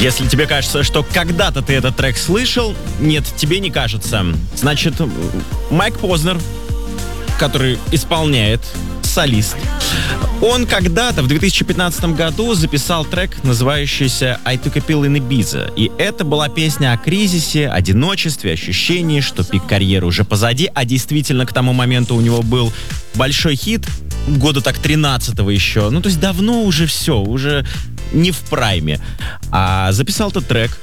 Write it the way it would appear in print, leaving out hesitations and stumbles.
Если тебе кажется, что когда-то ты этот трек слышал, нет, тебе не кажется. Значит, Майк Познер, который исполняет, солист, он когда-то в 2015 году записал трек, называющийся «I took a pill in Ibiza». И это была песня о кризисе, одиночестве, ощущении, что пик карьеры уже позади, а действительно к тому моменту у него был большой хит, года так 13-го еще. Ну, то есть давно уже все, уже не в прайме. А записал этот трек